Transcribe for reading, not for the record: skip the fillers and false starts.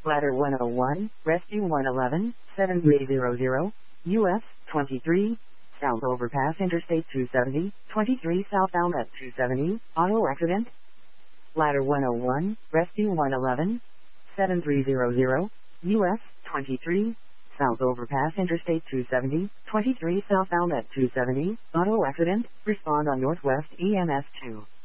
Ladder 101, Rescue 111, 7300, US 23, South Overpass Interstate 270, 23 southbound at 270, auto accident. Ladder 101, Rescue 111, 7300, US 23, South Overpass Interstate 270, 23 southbound at 270, auto accident, respond on Northwest EMS 2.